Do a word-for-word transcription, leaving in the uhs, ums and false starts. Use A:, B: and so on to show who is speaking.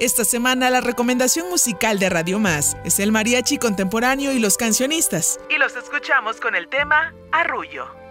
A: Esta semana la recomendación musical de Radio Más es el mariachi contemporáneo y los cancionistas. Y los escuchamos con el tema Arrullo.